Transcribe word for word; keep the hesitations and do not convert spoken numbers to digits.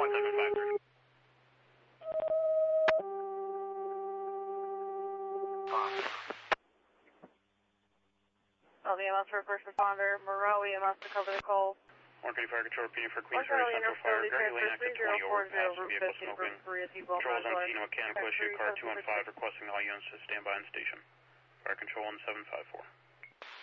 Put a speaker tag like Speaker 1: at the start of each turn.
Speaker 1: seven five three.
Speaker 2: L V M S for first responder, Moreau E M S to cover the call.
Speaker 1: Orange County Fire Control repeating for Queensbury Central Fire. Gary Lane exit twenty overpass, vehicle smoking. Controls on scene of mechanical issue, car two one five requesting all units to stand by on station. Fire Control one seven five four.